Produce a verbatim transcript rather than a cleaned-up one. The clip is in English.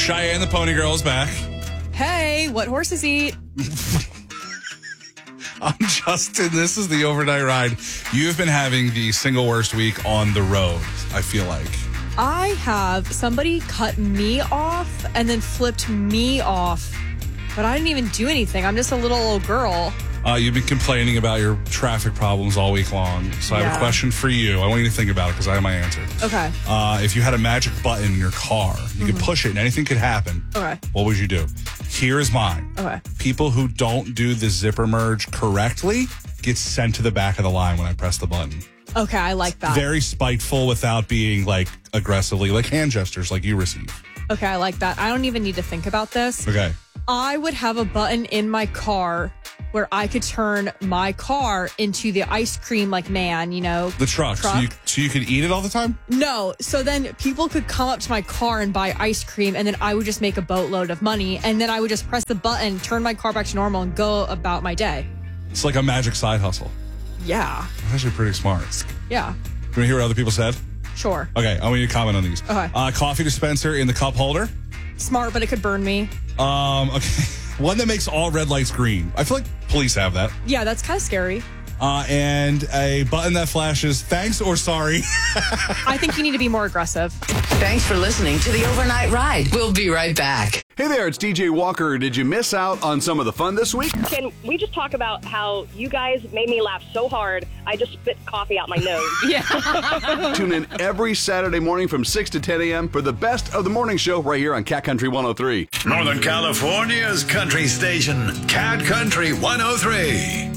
Cheyenne the Pony Girl is back. Hey, what horses eat? I'm Justin. This is the Overnight Ride. You've been having the single worst week on the road, I feel like. I have somebody cut me off and then flipped me off, but I didn't even do anything. I'm just a little old girl. Uh, you've been complaining about your traffic problems all week long. So I have Yeah. a question for you. I want you to think about it because I have my answer. Okay. Uh, if you had a magic button in your car, you could push it and anything could happen. Okay. What would you do? Here is mine. Okay. People who don't do the zipper merge correctly get sent to the back of the line when I press the button. Okay, I like that. Very spiteful without being like aggressively, like hand gestures like you receive. Okay, I like that. I don't even need to think about this. Okay. I would have a button in my car where I could turn my car into the ice cream like man, you know. The truck. Truck. So, you, so you could eat it all the time? No, so then people could come up to my car and buy ice cream, and then I would just make a boatload of money, and then I would just press the button, turn my car back to normal, and go about my day. It's like a magic side hustle. Yeah. That's actually pretty smart. Yeah. You want to hear what other people said? Sure. Okay, I want you to comment on these. Okay. Uh, coffee dispenser in the cup holder. Smart, but it could burn me. Um, okay. One that makes all red lights green. I feel like police have that. Yeah, that's kind of scary. Uh, and a button that flashes thanks or sorry. I think you need to be more aggressive. Thanks for listening to the Overnight Ride. We'll be right back. Hey there, it's D J Walker. Did you miss out on some of the fun this week? Can we just talk about how you guys made me laugh so hard, I just spit coffee out my nose? Yeah. Tune in every Saturday morning from six to ten a.m. for the best of the morning show right here on Cat Country one oh three. Northern California's country station, Cat Country one oh three.